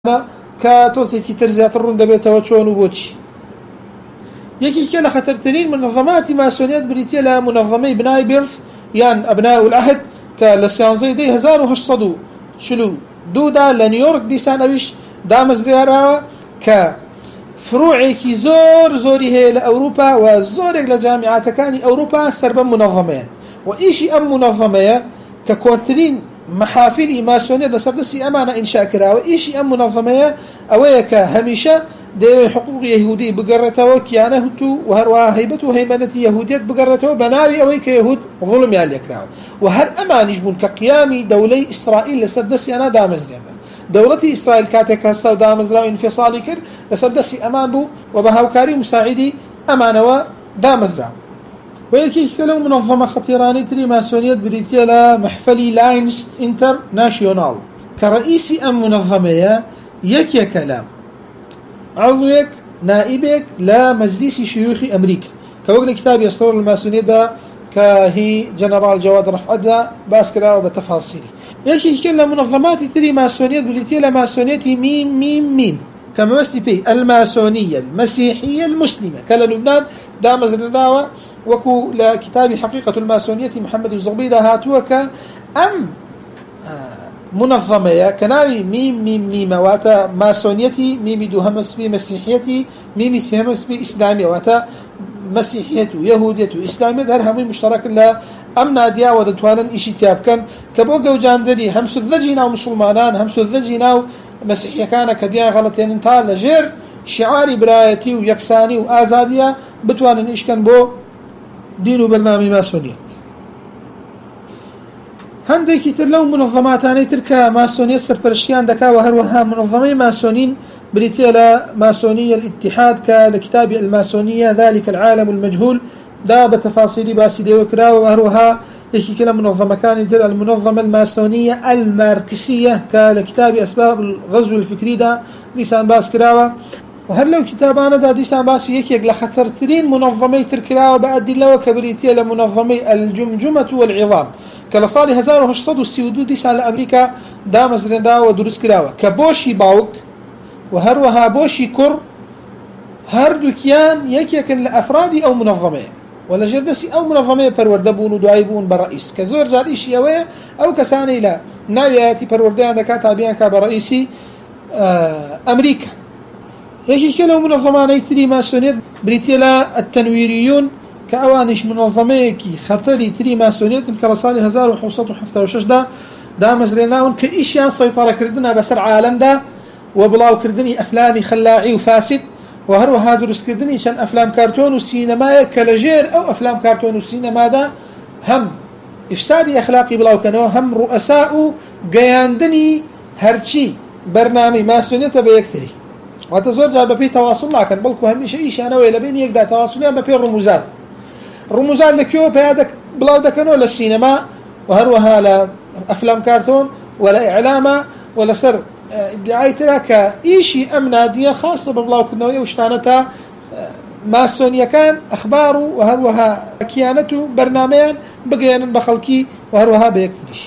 كتوسيكي ترزيات الرندة بيتوچون وبوتشي يكي كلا خطرترين منظمات ماسونيات بريتيا لمنظمي بناي بيرث يان أبناء العهد كالسيانزي دي 1800 شلو دودا لنيويورك دي سانويش دامز رياراوا كفروعي زوري هي لأوروبا وزوري لجامعات كاني أوروبا سربا منظمين وإيشي أم منظمية ككونترين محافل ماسونية لسردسي أمانة إنشاء كراوة إيشي أم منظمية أويك هميشة دي حقوق يهودي بقرته وكيانهتو وهروا هيبته هيمنة يهودية بقرته بناوي أويك يهود ظلم يالي كراوة وهر أمان يجبون كقيامي دولي إسرائيل لسردسي أنا دامزرين دولتي إسرائيل كاتك هسا دامزرا انفصالي كر لسردسي أمان بو وبهاوكاري مساعدي أمانة ودامزرا ويكي كلو منظمة خطيراني تري ماسونية بريتيا لمحفلي لاينز انتر ناشيونال كرئيسي أم منظمية يكي كلام عضوك نائبك لمجلس شيوخ أمريكا كوقت كتاب يستور الماسونية دا كهي جنرال جواد رفعت باسكرا وبتفاصيلي يكي كلا منظمات تري ماسونية بريتيا لماسونية ميم كما مستي بي الماسونية المسيحية المسلمة كلا لبنان دامز الراوة وكو لكتاب حقيقة الماسونية محمد الزغبيدة هاتوك أم منظمة كناوي ميم واتا ماسونيتي ميم دو همس بي مسيحيتي ميم همس بي إسلامي واتا مسيحيته يهوديته إسلامي دار همي مشترك لا أم ناديا ودتوانا إشي تياب كان كبوغو جاندري همسو الذجينا ومسلمانان همسو الذجينا مسيحية كان كبيان غلطين انتهى لجير شعاري برايتي ويكساني وآزادية بتوانا إيش كان بو دين وبرنامج ماسونيت هندێکی تر لەو منظماتانەی تر کە ماسۆنیەت سەرپەرشتیان دەکا و هەروەها منظمەی ماسۆنین بریتیە لە ماسۆنیە الاتحاد کە لە کتابی الماسۆنیە ذلك العالم المجهول دا بتفاصيل باسی دێوە کراوە و هەروەها یەکێکە لە منظمەکانی تر المنظمة الماسۆنیە المارکسیە کە لە کتابی ئەسباب الغزو الفکری دا دیسان باس کراوە وهر لو كتابانا دا ديسان باسي يكيك لخطرترين منظمي تركلاوة بأدلة وكبريتية لمنظمي الجمجمة والعظام كالصالي 1832 ديسان لأمريكا دا مزرين دا ودرس كراوة كبوشي باوك وهروها بوشي كر هر دوكيان يكيكن لأفرادي أو منظمي ولا جردسي أو منظمي پروردبون ودعيبون برئيس كزور جار إيشي أو كساني لا ناوياتي پرورديان دكا تابعان كبرئيسي أمريكا هيك كلو منظمة تري ماسونيت بريتيلا التنويريون كأوانش منظمة كي خطري تري ماسونيت كرصالي 1576 دا مزريناون كإشياء سيطرة كردنا بسر عالم دا وبلاو كردني أفلامي خلاعي وفاسد وهروها درس كردني شان أفلام كارتون وسينما كالجير أو أفلام كارتون وسينما دا هم إفسادي أخلاقي بلاو كانوا هم رؤساء قياندني هرشي برنامج ماسونيت بيكتري وتزور جاب بپی تواصل نکن بلکو همیشه ایش انا ویل بین یک دا تواصلیان بپی رموزات لکیو پیادک بلاو دکنو للسينما وهروها لأفلام كارتون ولا إعلام ولا سر ادعاء تراك إيشي أمنادية خاصة ببلاو كنوية وشتانتا ماسونيا كان أخباره وهروها كيانته برنامجان بقيان بخلقي وهروها بيكتريش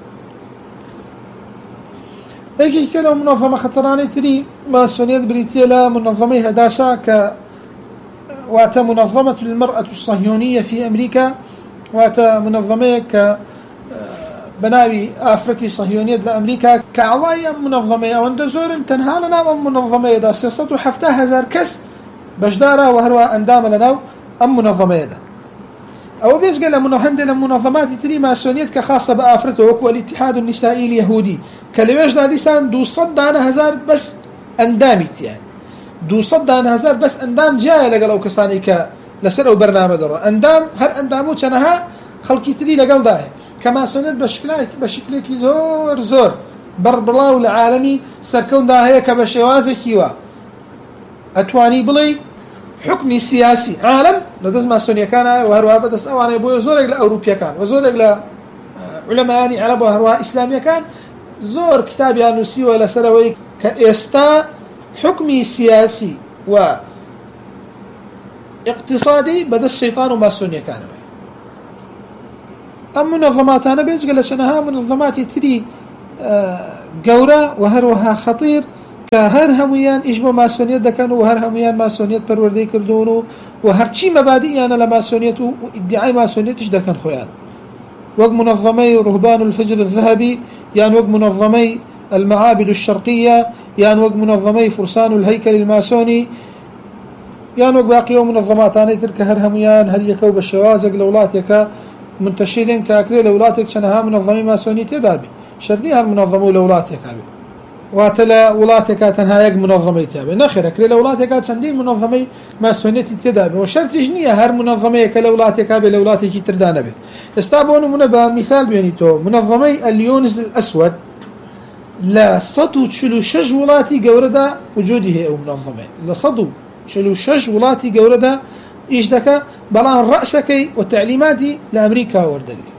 هيك كانوا منظمة خطراني تري ماسونيات بريتيلا منظمة هداسة واتا منظمة المرأة الصهيونية في أمريكا واتا منظمة بناوي آفرتي صهيونية لأمريكا كعضايا منظمة واندزور تنهى لنا منظمة دا سياسة حفتها هزار كس بجدارة وهروا أندام لنا منظمة دا أو بيزق لمنظمات تري ماسونيات كخاصة بآفرته وكو الاتحاد النسائي اليهودي كلمش داديسان 200,000 بس أندامت يعني 200,000 بس أندام جاية لقلو كساني لسر أو برنامج در أندام هر أندامو چنها خلقي تري لقل داه كماسونيات بشكلك زور بربلاو العالمي سركون داهية كبشوازي كيوا أتواني بلي حكمي سياسي عالم لدز ماسونيا كان وهروها بدس أواني بوي زورك لأوروبيا كان وزورك لعلماء عرب وهروها إسلاميا كان زور كتاب يانوسي ولا سروي كإستا حكمي سياسي واقتصادي بدس الشيطان وماسونيا كان أم منظمات أنا بيجي لشنها منظمات تري جورا وهروها خطير هەر هەمویان ئیش بۆ ماسۆنیەت دەکەن و هەر هەمویان ماسۆنیەت پەروەردەی کردوون و هەرچی مەبادییانە لە ماسۆنیەت و ئیدعای ماسۆنیەتیش دەکەن خۆیان، وەک منظمەی ڕهبان الفجر الذهبي یان وەک منظمەی المعابد الشرقية یان وەک منظمەی فرسان الهيكل الماسوني یان وەک باقی و منظماتانەی تر کە هەر هەمویان هەر یەکە و بە شێوازێک لە وڵاتێکە منتەشرین کاکرێ لە وڵاتێک چەندەها منظمەی ماسۆنی تێدا بێ، شەرنی هەر منظمە و لە وڵاتێکا بێ، واتە لە وڵاتێکا تەنها یەک منظمەی تیا بێ، نەخێرەکرێ لە وڵاتێکا چەندین منظمەی ماسۆنیەتی تێدا بێ و شەرتیش نییە هەر منظمەیەکە لە وڵاتێکا بێ لە وڵاتێکی تردا نەبێت. ئێستا بۆ نمونە بە میثال بێنیتەوە منظمەی اليونس الأسود لە 146 وڵاتی گەورەدا وجودی هەیە ئەو منظمەیە، لە 146 وڵاتی گەورەدا ئیش دەکە، بەڵام ڕەسەکەی و تعلیماتی لە ئەمریکا وەردەگرێت.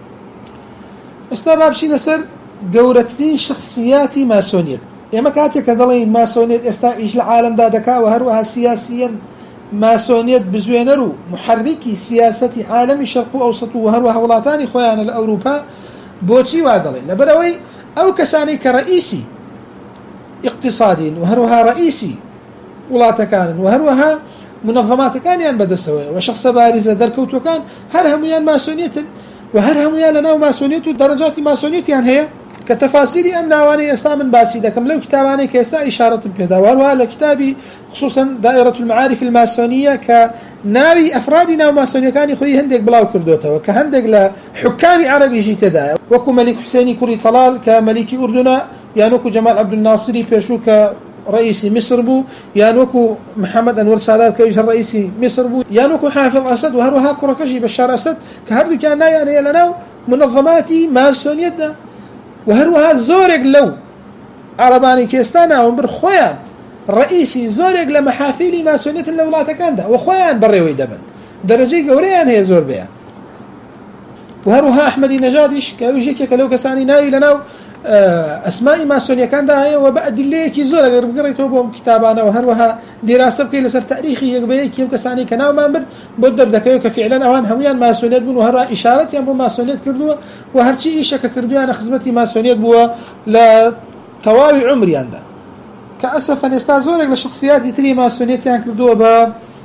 ئێستا با بچینە سەر گەورەترین شخصیاتی ماسۆنیەت. ئێمە کاتێک کە دەڵێن ماسۆنیەت ئێستا ئیش لە عالەمدا دەکا و هەروەها سیاسیەن ماسۆنیەت بزوێنەر و محرکی سیاسەتی عالەمی شەرق و ئەوسەط و هەروەها وڵاتانی خۆیانە لە ئەوروپا، بۆچی وا دەڵێن؟ لەبەرەوەی ئەو کەسانی کە ڕئیسی اقتصادین و هەروەها ڕئیسی وڵاتەکانن و هەروەها منظماتەکانیان بەدەستەوەی و شخصە باریزە دەرکەوتوەکان هەر هەمویان ماسۆنیەتن و هەر هەمویان لەناو ماسۆنیەت و دەرەجاتی ماسۆنیەتیان هەیە کە تەفاسیری ئەم ناوانەی ئێستا من باسی دەکەم لەو کتابانەی کە ئێستا ئیشارەتم پێدا، وهروها لە کتابی خصوصا دائرة المعارف الماسۆنیە کە ناوی ئەفرادی ناو ماسۆنیەکانی خۆی هەندێک بڵاو کردوێتەوە کە هەندێک لە حکامی عەرەبیشی تێدایە، وەکو مەلیک حوسێنی کوڕی تەڵال کە مەلیکی ئوردونە، یان وەکو جەمال عەبدولناسری پێشوو کە رئيسي مصر بو، يان وكو محمد أنور سادات كيش رئيسي مصر بو، يان وكو حافظ أسد وهروها كوركشي بشار أسد كهردو كان نايان هي لناو منظماتي ماسونيتنا وهروها زورق لو عرباني كيستانا ومبر خويان رئيسي زورق لمحافيلي ماسونيت اللولات كان دا وخويان بريوي دبن درجي قوريان هي زور بيان. وهروها أحمدي نجادش كاوجيكي كلو كساني ناوي لناو ئەسمای ماسۆنیەکاندا هەیە و بە ئەدلەیەکی زۆر ئەگەر بگەڕێتەوە بۆم کتابانە و هەروەها دیراسە بکەیت لەسەر تاریخی یەک بە یەکی ئەو کەسانی کە ناومان برد بۆ دەردەکەوە کە فعلەن ئەوان هەمویان ماسۆنیەت بوون و هەروەها ئیشارەتیان بۆ ماسۆنیەت کردووە و هەرچی ئیشەکە کردویانە خزمەتی ماسۆنیەت بووە لە تەواوی عمریاندا، کە ئەسەفەن ئێستا زۆرێک لە شخصیاتی تری ماسۆنیەتیان کردووە بە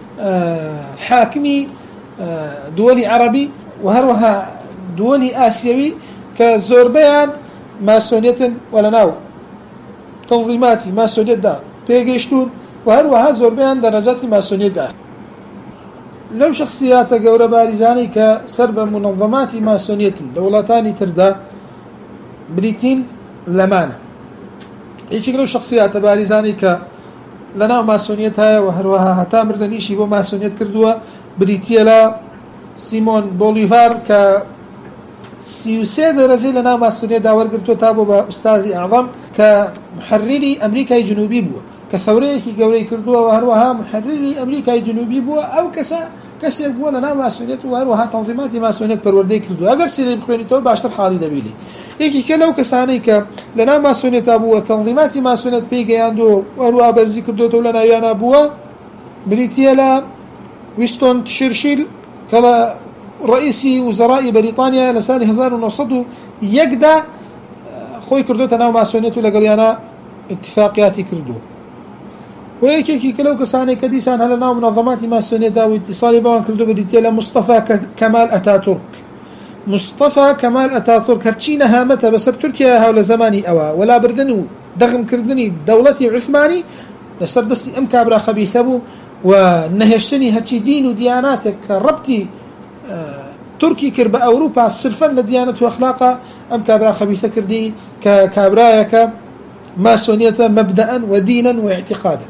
حاکمی دووەلی عەرەبی و هەروەها دووەلی ئاسیەوی کە زۆربەیان ماسۆنیەتن وەلەناو تەنظیماتی ماسۆنیەتدا پێگەیشتون و هەروەها زۆربیان دەرەجاتی ماسۆنیەتدا. لەو شخصیاتە گەورە باریزانەی کە سەر بە منظماتی ماسۆنیەتن لە وڵاتانی تردا بریتین لەمانە، یەکێک لەو شخصیاتە باریزانەی کە لەناو ماسۆنیەت هەیە و هەروەها هەتا مردنیشی بۆ ماسۆنیەت کردووە بریتیە لە سیمۆن بۆلیڤار کە 33 دەرەجەی لە ناو ماسۆنیەتدا وەرگرتووە تا بۆ بە ئوستادی ئەعظەم کە محرری ئەمریکای جنوبی بووە کە ثەورەیەکی گەورەی کردووە و هەروەها محرری ئەمریکای جنوبی بووە. ئەو کەسێک بووە لە ناو ماسۆنیەت و هەروەها تەنظیماتی ماسۆنیەت پەروەردەی کردووە. ئەگەر سیرەی بخوێنیتەوە باشتر حاڵی دەبینی. یەکێکە لەو کەسانەی کە لە ناو ماسۆنیەتدا بووە تەنظیماتی ماسۆنیەت پێی گەیاندووە و هەروەها بەرزی کردوێتەوە لە ناویانە بووە بریتیە لە ویستۆن چرچیل کە لە رئيسي وزراء بريطانيا لسنة 1901 دا خوي كردوتا ناو ماسونيتو لقليانا اتفاقياتي كردو ويكي كلو كساني كديسان هلا ناو منظمات ماسونيتا واتصالي بوان كردو بديتيلا مصطفى كمال أتاتورك. مصطفى كمال أتاتورك هرچينا هامتا بسر تركيا هاولا زماني أوا ولا بردنو دغم كردني دولتي عثماني بسر دستي أم كابرا خبيثة بو ونهشتني هرچي دين ودياناتك ربطي تركي كرب أوروبا صرفا لديانة وأخلاقها أم كابرا خبيثة كردي كابرايك ماسونية مبدأ ودينا واعتقادا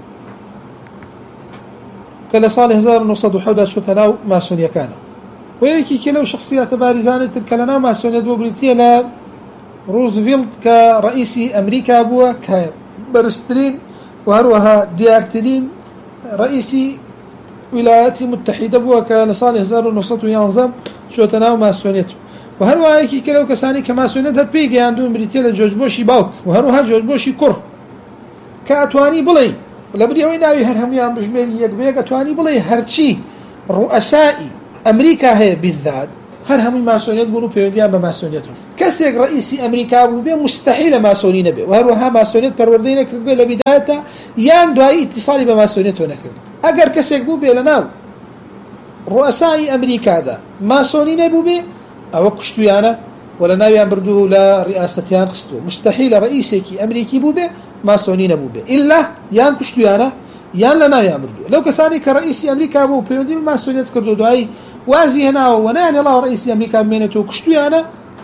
كلا صالح 1911 شتناو ماسونية كانوا ويكي كلو شخصيات بارزانة تلكلنا ماسونية بريطانيا لا روزفلت كرئيسي أمريكا أبوه كبرسترين وهروها ديارتلين رئيسي الولايات المتحدة بووە کە لە ساڵی 1911 چۆتە ناو ماسۆنیەت و هەروەها کەلەو کەسانی کە ماسۆنیەت هەر پێی گەیاندوون بریتیە لە جۆرج بۆشی باوک و هەروەها جۆرج بۆشی کوڕ کە ئەتوانی بڵێ لە بریەوەی ناوی هەر هەمویان بژمێری یەک بەیەک ئەتوانی بڵێ هەرچی ڕوئەسای ئەمریکا هەیە بالذات هەر هەمووی ماسۆنیەت بوون و پەیوەندیان بە ماسۆنیەت بوو. کەسێک ڕئیسی ئەمریکا بوو بێ مستحیلە ماسۆنی نەبێ و هەروەها ماسۆنیەت پەروەردەی نەکرد بێ لە بیدایەتە یان دوای ئیتیصالی بە ماسۆنیەتەوە نەکرد. ئەگەر کەسێک بوو بێ لە ناو ڕوئەسای ئەمریکادا ماسۆنی نەبوو بێ ئەوە کوشتویانە و لە ناویان بردوو لە ڕئاسەتیان خستووە. مستحیلە ڕئیسێکی ئەمریکی بوو بێ ماسۆنی نەبوو بێ ئیلا یان کوشتویانە یان لە ناویان بردووە. لەو کەسانی کە ڕئیسی ئەمریکا بوو و پەیوەندی بە ماسۆنیەت کرد و دوایی وازی هێناوە و نایانێڵا ڕئیسی ئەمریکا بمێنێتەوە کوشتویانە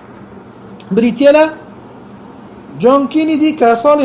بریتیە لە جۆن کینیدی کە ساڵی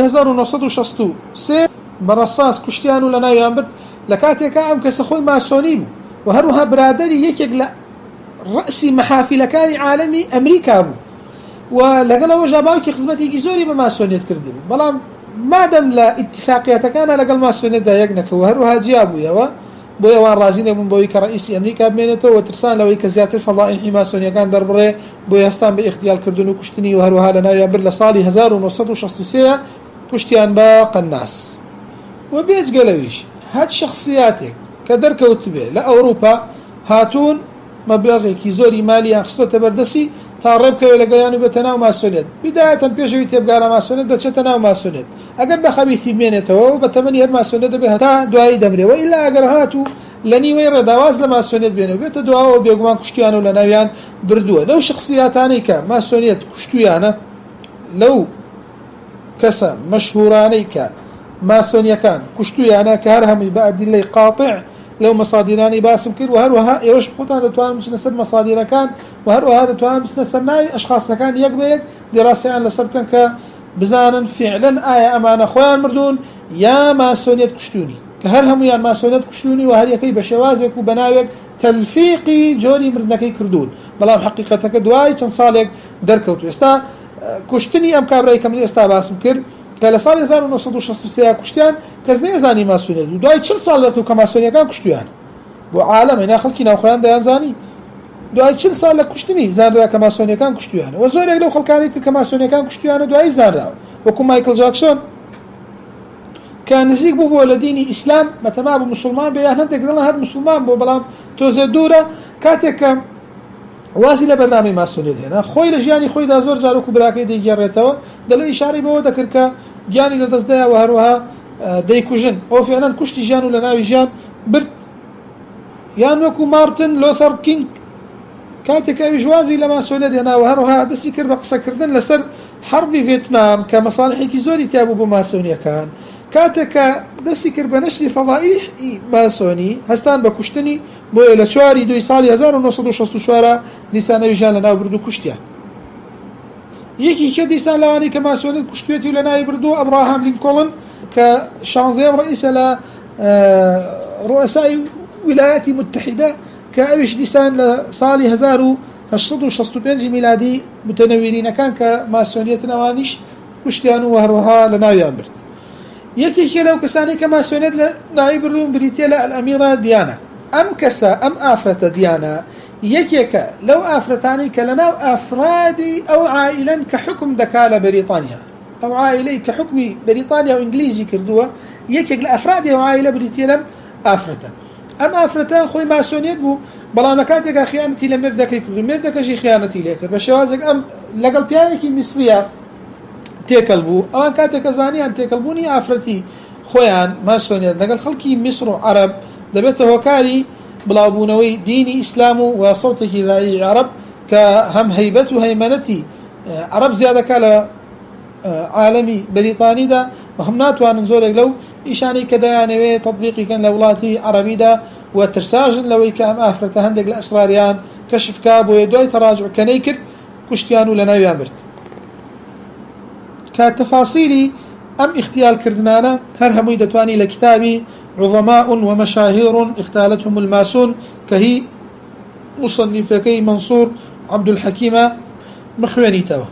1963 بەڕەساس کوشتیان و لە ناویان برد لە کاتێکا ئەم کەسە خۆی ماسۆنی بوو و هەروەها برادەری یەکێک لە ڕئسی مەحافیلەکانی عالەمی ئەمریکا بوو و لەگەڵەوەژا باوکی خزمەتێکی زۆری بە ماسۆنیەت کردی بوو. بەڵام مادەم لە ئیتفاقیەتەکانە لەگەڵ ماسۆنیەتدا یەک نەکەوە هەروەها جیا بوویەوە بۆی ئەوان ڕازی نەبوون بەوەی کە ڕئیسی ئەمریکا بمێنێتەوە و ترسان لەوەی کە زیاتر فەضائحی ماسۆنیەکان دەربڕێ بۆی هەستان بە ئیختیالکردن و کوشتنی و هەروەها لە ناویان برد لە ساڵی 1963 کوشتیان بە قەناس. و بێجگەلەویش هەر شخصیاتێک کە دەرکەوت بێ لە ئەوروپا هاتوون مەبلەغێکی زۆری مالیان خستۆتە بەردەسی تا ڕێبکەوێ لەگەڵیان و بێتە ناو ماسۆنیەت. بیدایەتەن پێشەوەی تێبگارە ماسۆنیەت دەچێتە ناو ماسۆنیەت. ئەگەر بە خەبیثی بمێنێتەوە و بە تەمەنی هەر ماسۆنیەت دەبێت هەتا دوایی دەمرێەوە ئیلا ئەگەر هاتوو لە نیوەی ڕێداواز لە ماسۆنیەت بێنەوە بێتە دواوە بێگومان کوشتیان و لە ناویان بردووە. لەو شخصیاتانەی کە ماسۆنیەت کوشتویانە لەو کەسە مەشهورانەی کە ماسۆنیەکان کوشتویانە کە هەر هەمووی بە ئەدیلەی قاطع لەو مەسادیرانی باسم کرد و هەروەها ئێوەش خۆتان دەتوانن بچنە سەر مەسادیرەکان و هەروەها دەتوانن بچنە سەر ناوی ئەشخاصەکان یەک بە یەک دیڕاسەیان لەسەر بکەن کە بزانن فعلەن ئایا ئەمانە خۆیان مردوون یا ماسۆنیەت کوشتونی کە هەر هەمویان ماسۆنیەت کوشتونی و هەر یەکەی بە شێوازێک و بە ناوێک تەلفیقی جۆری مردنەکەی کردوون. بەڵام حەقیقەتەکە دوای چەند ساڵێک دەرکەوت. ئێستا کوشتنی ئەم کابرای کە من ئێستا باسم کرد کە لە ساڵی 1963 کوشتیان کەس نەیەزانی ماسۆنیەت و دوای 40 ساڵ دەرکەوت کە ماسۆنیەکان کوشتویان بۆ عالەمە نا خەڵکی ناوخۆیان دەیانزانی دوای 40 ساڵ لە کوشتنی زانرا کە ماسۆنیەکان کوشتویانە و زۆرێک لەو خەڵکانی تر کە ماسۆنیەکان کوشتویانە دوای زانراوە وەکو مایکل جاکسۆن کە نزیک بوو بۆ لە دینی ئیسلام مەتەما بوو مسلمان بێ یان هەندێک دڵن هەر مسلمان بۆ بەڵام تۆزێ دوورە کاتێک کە وازی لە بەرنامەی ماسۆنیەت هێنا خۆی لە ژیانی خۆیدا زۆر جار وەکو براکەی دەیگێڕێتەوە دەڵێ ئیشارەی بەوە دەکرد کە گیانی لە دەستدایە و هەروەها دەیکوژن ئەو فعلەن کوشتی ژیان و لە ناوی ژیان برد. یان وەکو مارتن لۆثەر کینگ کاتێک ئەویش وازی لە ماسۆنیەت هێناوە هەروەها دەستی کرد بە قسەکردن لەسەر حەربی ڤێتنام کە مەساڵحێکی زۆری تیا بوو بۆ ماسۆنیەکان کاتێک کە دەستی کرد بە نەشری فەضائیلی ماسۆنی هەستان بە کوشتنی بۆیە لە 4 دوی ساڵی 1964 دیسانەوی ژیان لە ناو برد و کوشتیان. یەکی کە دیسان لەوانی کە ماسۆنیەت کوشتوێتی و لە ناوی بردووە ئەبراهام لینکۆڵن کە 16ەم ڕئیسە لە ڕوئەسای ویلایەتی متحیدە کە ئەویش دیسان لە ساڵی 1865 میلادی متەنەویرینەکان کە ماسۆنیەتن ئەوانیش کوشتیان و هەروەها لە ناویان برد. یەکێکی لەو کەسانی کە ماسۆنیەت لە ناوی بردوون بریتیە لە ئەلئەمیرە دیانە. ئەم کەسە ئەم ئافرەتە دیانە یەکێکە لەو ئافرەتانی کە لە ناو ئافرادی ئەو عائیلەن کە حکم دەکا لە بەریتانیا ئەو عائیلەی کە حکمی بەریتانیا و ئینگلیزی کردووە یەکێک لە ئەفرادی ئەو عائیلە بریتیە لەم ئافرەتە. ئەم ئافرەتە خۆی ماسۆنیەت بوو بەڵام لە کاتێکا خیانەتی لە مێردەکەی کرد و مێردەکەشی خیانەتی لێ کرد بە شێوازێک ئەم لەگەڵ پیاوێکی میسریە تێکەڵ بوو. ئەوان کاتێکە زانیان تێکەڵبوونی ئافرەتی خۆیان ماسۆنیەت لەگەڵ خەڵکی میسر و عەرەب دەبێتە هۆکاری بڵاوبوونەوەی دینی ئیسلام و وەسەوتێکی داعی عەرەب کە هەم هەیبەت و هەیمەنەتی عەرەب زیادەکە لە عالەمی بەریتانیدا و هەم ناتوانن زۆرێک لەو ئیشانەی کە دەیانەوێت تەطبیقیکەن لە وڵاتی عەرەبیدا و ترساژن لەوەی کە ئەم ئافرەتە هەندێک لە ئەسراریان کەشفکا بۆیە دوای تەڕاجعکەنەی کرد کوشتیان و لە ناویان برد. کە تەفاسیلی ئەم اختیالکردنانە هەر هەمووی دەتوانی لە کتابی عظماء ومشاهير اختالتهم الماسون كهي مصنفكي منصور عبد الحكيم مخوێنیتەوە.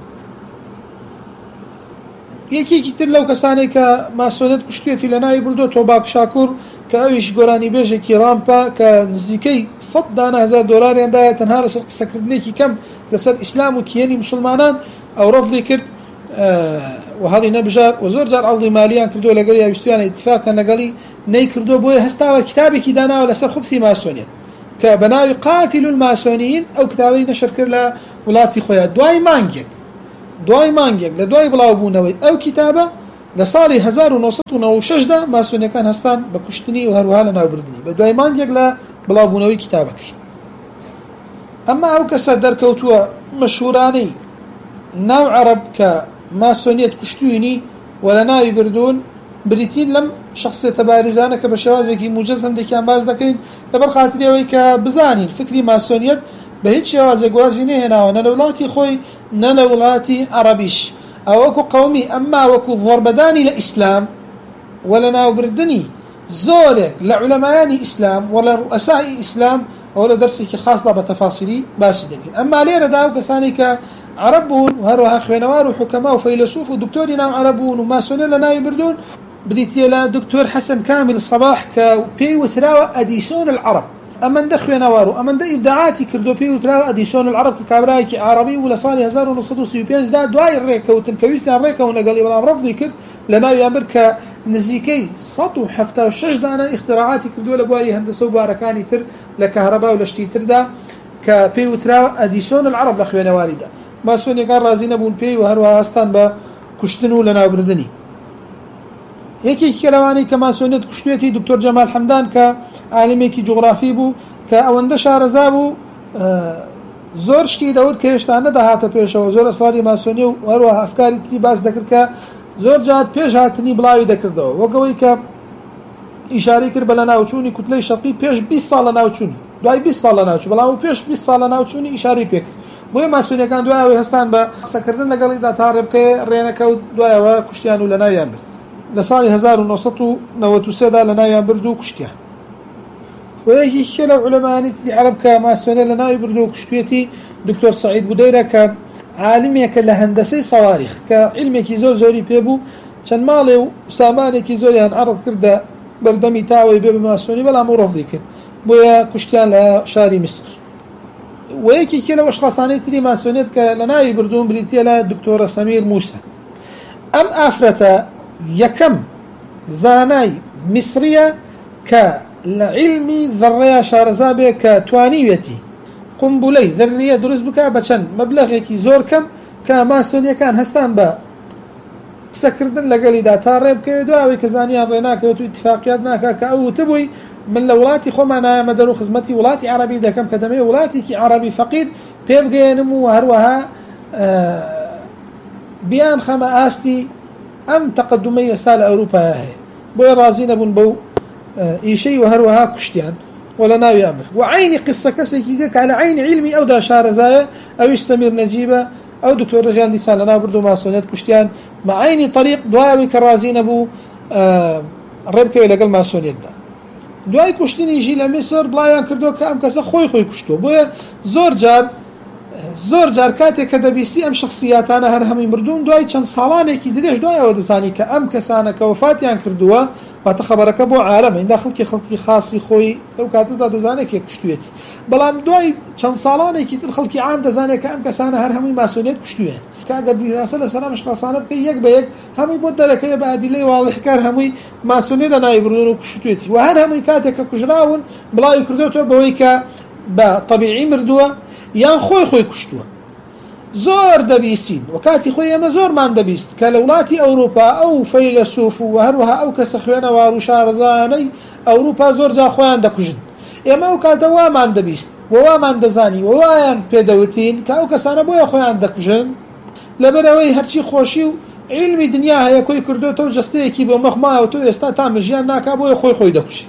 یەکێکی تر لەو کەسانی کە ماسۆنیەت کوشتێتی لە ناوی بردووە تۆباک شاکوور کە ئەویش گۆرانی بێژێکی ڕامپە کە نزیکەی 100 دانە دۆلاریاندایە تەنها لەسەر قسەکردنێکی کەم لەسەر ئیسلام و کیێنی مسلمانان ئەو ڕەفضی کرد و هەڵی نەبژار و زۆر جار عەڵدی مالیان کردووە لەگەڵ یاویستویانە ئیتفاقان لەگەڵی نەیکردووە بۆیە هەستاوە کتابێکی داناوە لەسەر خوبثی ماسۆنیەت كبناوي قاتل الماسونيين أو كتابي نشر كرلا ولاتي خويا دوای مانگێک لە دوای بڵاوبوونەوەی ئەو کتابە لە ساڵی 1960 ماسۆنیەکان هەستان بە کوشتنی و هەروەها لە ناوبردنی بە دوای مانگێک لە بڵاوبوونەوەی کتابەکەی. ئەمما ئەو کەسە دەرکەوتووە مەشهورانەی ناو عەرەب کە ماسۆنیەت کوشتوینی و لە ناوی بردوون بریتین لەم شخصیتە بارزانە کە بە شێوازێکی موجز هەندێکیان باز دەکەین لەبەر خاتریەوەی کە بزانین فکری ماسۆنیەت بە هیچ شێوازێک وازی نهێناوە نە لە وڵاتی خۆی نە لە وڵاتی عەرەبیش ئەو وەکو قەومی ئەمما وەکو ضۆربەدانی لە ئیسلام و لە ناوبردنی زۆرێک لە عولەمایانی ئیسلام و لە ڕوئەسای ئیسلام ئەو لە دەرسێکی خاصدا بە تەفاسیلی باسی دەکەین. ئەمما لێرەدا و کەسانی کە عەرەب بوون و هەروەها خوێنەوار و حوکەما و فەیلسوف و دکتۆری ناو عەرەب بوون و ماسۆنیە لە ناوی بردوون بریتیە لە دکتۆر حەسەن کامل سەباح کە پێی وتراوە ئەدیسۆن العەرەب ئەمەندە خوێنەوار و ئەمەندە ئیبداعاتی کردو پێی وتراوە ئەدیسۆن العەرەب کە کابرایەکی عەرەبی و لە ساڵی 1935 دا دوای ڕێکەوتن کە ویستیان ڕێکەون لەگەڵی بەڵام ڕەفضی کرد لە ناویان بر کە نزیکەی 176 دانە اختراعاتی کردووە لە بواری هەندسە و بارەکانی تر لە کەهرەبا و لە شتی تردا کە پێی وتراوە ئەدیسۆن العەرەب لە خوێنەواریدا. ماسۆنیەکان ڕازی نەبوون پێی و هەروەها هەستان بە کوشتن و لە ناوبردنی. یەکێکی لەوانەی کە ماسۆنیەت کوشتوێتی دکتۆر جەمال حەمدان کە عالمێکی جوغرافی بوو کە ئەوەندە شارەزا بوو زۆر شتی دەوت کە هێشتا نەداهاتە پێشەوە زۆر ئەسراری ماسۆنی و هەروەها ئەفکاری تری باس دەکرد کە زۆر جات پێش هاتنی بڵاوی دەکردەوە وەکەوەی کە ئیشارەی کرد بە لە ناوچوونی کوتلەی شەرقی پێش 20 ساڵ لە ناوچوونی دوای 20 ساڵ لە ناوچوو بەڵام پێش 20 ساڵ لە ناوچوونی ئیشارەی پێکرد بۆیە ماسۆنیەکان دوایەوەی هەستان بە قسەکردن لەگەڵیدا تا ڕێبکەی ڕێنەکەوت دوایەوە کوشتیان و لە ناویان برد لە ساڵی 1993 دا لە ناویان برد و کوشتیان. وەیەکی لە عولەمانی تری عەرەب کە ماسۆنیە لە ناوی برد و کوشتوێتی دکتۆر سەعید بودەیرە کە عالمێکە لە هەندەسەی سەواریخ کە علمێکی زۆر زۆری پێبوو چەند ماڵێ و سامانێکی زۆریان عەرض کردە بەردەمی تاوەی بێ بە ماسۆنی بەڵام و ڕەفضی کرد بۆیە کوشتیان لە شاری میسر. وەیەکی لە وەشخەسانەی تری ماسۆنیەت کە لە ناوی بردوون بریتیە لە دکتۆرە سەمیر موسە. ئەم ئافرەتە یەکەم زانای میسریە کە لە علمی ذڕەیە شارەزا بێ کە توانیوێتی قومبولەی ذڕیە دروست بکە بە چەند مەبلەغێکی زۆر کەم کە ماسۆنیەکان هەستان بە قسەکردن لەگەڵیدا تا ڕێ بکەوێت دوایەوەی کە زانیان ڕێ ناکەوێت و ئیتفاقیات ناکە کە ئەو وتبووی من لە وڵاتی خۆمان نایەمە دەر و خزمەتی وڵاتی عەرەبی دەکەم کە دەمەوێت وڵاتێکی عەرەبی فەقیر پێ بگەێنم و هەروەها بیان خەمە ئاستی ئەم تەقەدومەی ئێستا لە ئەوروپایە هەیە بۆیە ڕازی نەبوون بەو ئیشەی و هەروەها کوشتیان و لە ناوی ئەمر و عینی قسە کەسێکی کە لە عینی علمی ئەودا شارەزایە ئەویش سەمیر نەجیبە ئەو دکتۆر ژیان دیسان لە ناو برد و ماسۆنیەت کوشتیان بە عینی طەریق دوایەوەی کە ڕازی نەبوو ڕێبکەوێت لەگەڵ ماسۆنیەتدا. دوای کوشتنیشی لە میسر بڵاویان کردو کە ئەم کەسە خۆی کوشتووە بۆیە زۆر جار کاتێک کە دەبیستی ئەم شخصیاتانە هەر هەمووی مردوون دوای چەند ساڵانێکی درێژ دوایەوە دەزانی کە ئەم کەسانە کە وفاتیان کردووە واتە خەبەرەکە بۆ عالەمە ئیندا خەڵکی خاصی خۆی ئەو کاتەدا دەزانێت کێ کوشتوێتی بەڵام دوای چەند ساڵانێکی تر خەڵکی عام دەزانێت کە ئەم کەسانە هەر هەمووی ماسۆنیەت کوشتوێن کە ئەگەر دیراسە لەسەر ئەم شخصانە بکەی یەک بە یەک هەمووی بۆ دەرەکەوێت بە ئەدیلەی واڵحکار هەمووی ماسۆنیە لە ناوی بردوون و کوشتوێتی و هەر هەمووی کاتێک کە کوژراون بڵاوی کردوێتەوە بەوەی کە بە طەبیعی مردووە یان خۆی کوشتووە. زۆر دەبیستین و کاتی خۆی ئێمە زۆرمان دەبیست کە لە وڵاتی ئەوروپا ئەو فەیلسوف و هەروەها ئەو کەسە خوێنەوار و شارەزایانەی ئەوروپا زۆر جا خۆیان دەکوژن ئێمە ئەو کاتە وامان دەبیست و وامان دەزانی و وایان پێدەوتین کە ئەو کەسانە بۆیە خۆیان دەکوژن لەبەرەوەی هەرچی خۆشی و علمی دنیا هەیە کۆی کردوێتەوە جەستەیەکی بۆ مەخمایەوە تۆ ئێستا تا مژیان ناکا بۆیە خۆی دەکوژی.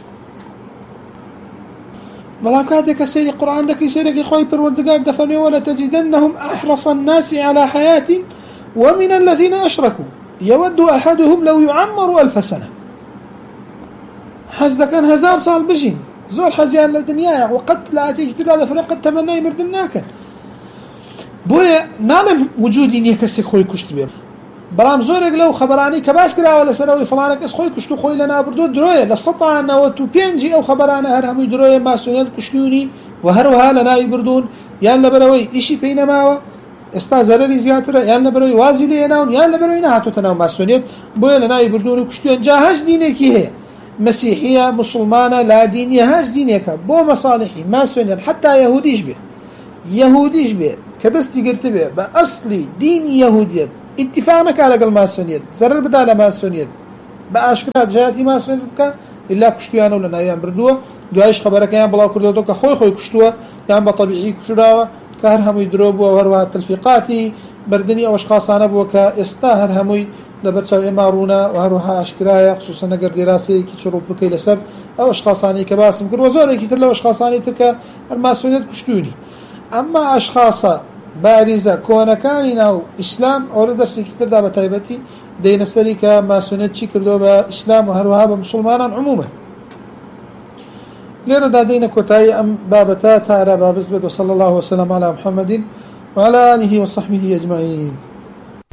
بەڵام کاتێک کە سەیری قورئان دەکەی سەیرێکی خۆی پەروەردگار دەفەرمێ وَلَتَجِدَنَّهُمْ أَحْرَصَ النَّاسِ عَلَى حَيَاةٍ وَمِنَ الَّذِينَ أَشْرَكُوا يَوَدُّ أَحَدُهُمْ لَوْ يُعَمَّرُ أَلْفَ سَنَةٍ حەز دەکەن 1000 ساڵ بژین زۆر حەزیان لە دنیایە وقت لە ئاتێکی تردا دەفەرمێ قەت تەمەنای مردن ناکەن بۆیە ناڵێم وجودی نییە کەسێک خۆی کوشت بێ بەڵام زۆرێک لەو خەبەرانی کە باس کراوە لەسەرەوەی فڵانە کەس خۆی کوشت و خۆی لە نابردووە درۆیە لە 195 ئەو خەبەرانە هەر هەمووی درۆیە ماسۆنیەت کوشتوونی و هەروەها لە ناوی بردوون یان لەبەرەوەی ئیشی پێی نەماوە ئێستا زەرەری زیاترە یان لەبەرەوەی وازی لێناون یان لەبەرەوەی نەهاتۆتە ناو ماسۆنیەت بۆیە لە ناوی بردوون و کوشتوێن جا هەش دینێکی هەیە مسيحية مسلمانة لا دينية هاش دينيك بو مصالحي ماسونيا حتى يهوديش به كدستي قلت به بأصلي دين يهودية اتفاقنك على الماسونية زرر بدال ماسونية بأشكال جهاتي ماسونية إلا كشتويانا ولا نايان بردوه دوایش خبرەکەیان بڵاو کردەوە کە خۆی کوشتووە یان بە تەبیعی کوژراوە کە هەر هەمووی درۆ بووە وەروەها تەلفیقاتی بردننی ئەو ئەشخاصانە بووە کە ئێستا هەر هەمووی لەبەرچاو ئێمە ڕوونە و هەروەها ئاشکرایە خصوصا ئەگەر دیراسەیەکی چڕوپڕکەی لەسەر ئەو ئەشخاصانی کە باسم کرد و زۆرێکی تر لەو ئەشخاصانی تر کە هەرماسۆنیەت کوشتوونی ئەمما ئەشخاصە باریزە کۆنەکانی ناو ئیسلام ئەو لە دەرسێکی تردا بە تایبەتی دەینە سەری کە ماسۆنیەت چی کردەوە بە ئیسلام و هەروەها بە مسلمانان عموما لێرە دادەینە کۆتایی ئەم بابەتە تا ئەرا بابز بێت وصلى الله وسلم على محمد وعلى آله وصحبه أجمعين